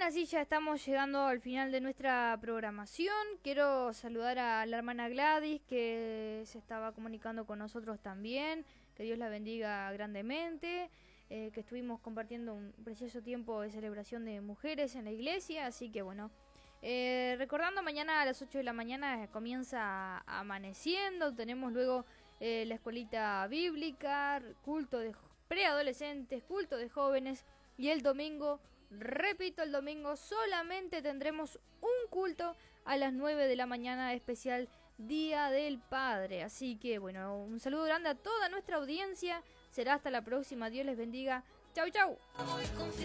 Bien, así ya estamos llegando al final de nuestra programación. Quiero saludar a la hermana Gladys, que se estaba comunicando con nosotros también. Que Dios la bendiga grandemente. Que estuvimos compartiendo un precioso tiempo de celebración de mujeres en la iglesia. Así que bueno, recordando, mañana a las 8 de la mañana comienza amaneciendo. Tenemos luego la escuelita bíblica, culto de preadolescentes, culto de jóvenes. Y el domingo, repito, el domingo solamente tendremos un culto a las 9 de la mañana, especial Día del Padre. Así que bueno, un saludo grande a toda nuestra audiencia. Será hasta la próxima. Dios les bendiga. Chau, chau.